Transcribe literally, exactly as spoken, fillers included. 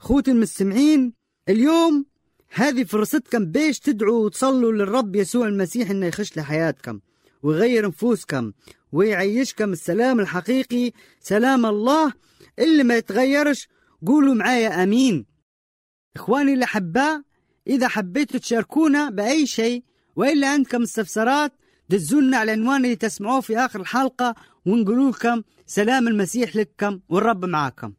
خوتي المستمعين، اليوم هذه فرصتكم باش تدعوا وتصلوا للرب يسوع المسيح إنه يخش لحياتكم ويغير نفوسكم ويعيشكم السلام الحقيقي، سلام الله اللي ما يتغيرش. قولوا معايا آمين. إخواني الأحباء، إذا حبيتوا تشاركونا بأي شيء وإلا عندكم استفسارات دزونا على العنوان اللي تسمعوه في آخر الحلقة، ونقول لكم سلام المسيح لكم والرب معاكم.